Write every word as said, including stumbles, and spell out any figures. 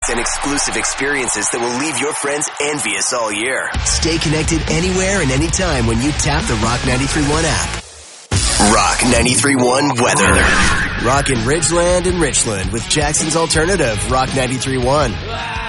and exclusive experiences that will leave your friends envious all year. Stay connected anywhere and anytime when you tap the Rock ninety-three point one app. Rock ninety-three point one weather. Rock in Ridgeland and Richland with Jackson's Alternative, Rock ninety-three point one.